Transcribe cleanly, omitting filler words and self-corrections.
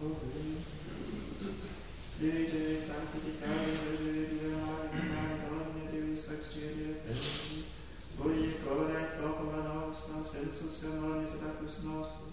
Lude sanctificare Domine Deus exterior Ui colet popula nostra sensus sermonis et actus nostros